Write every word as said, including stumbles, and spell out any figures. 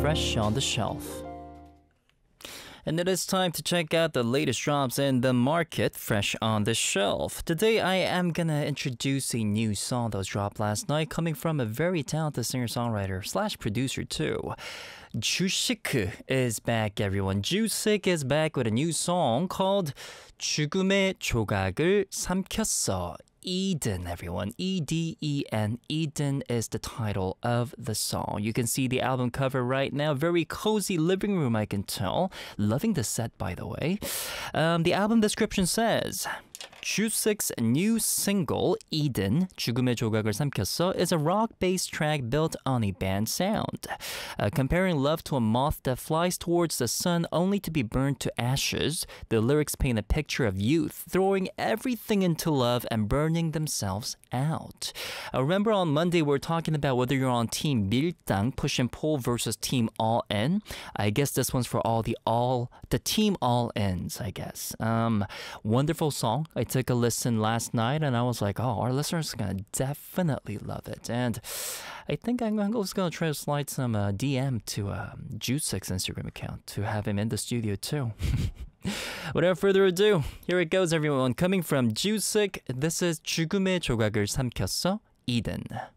fresh on the shelf. And it is time to check out the latest drops in the market, fresh on the shelf. Today I am gonna introduce a new song that was dropped last night, coming from a very talented singer-songwriter slash producer too. Jusik is back, everyone. Jusik is back with a new song called 죽음의 조각을 삼켰어. Eden, everyone. E D E N. Eden is the title of the song. You can see the album cover right now. Very cozy living room, I can tell. Loving the set, by the way. Um, the album description says, Jusik's new single, Eden, 죽음의 조각을 삼켰어, is a rock-based track built on a band sound. Uh, comparing love to a moth that flies towards the sun only to be burned to ashes, the lyrics paint a picture of youth throwing everything into love and burning themselves out. Uh, remember on Monday we were talking about whether you're on Team 밀당, push and pull, versus Team all-in. I guess this one's for all the all, the Team all-ins, I guess. Um, wonderful song. I took a listen last night and I was like, oh, our listeners are going to definitely love it. And I think I'm just going to try to slide some uh, D M to uh, Jusik's Instagram account to have him in the studio too. Without further ado, here it goes, everyone. Coming from Jusik, this is 죽음의 조각을 삼켰어, Eden.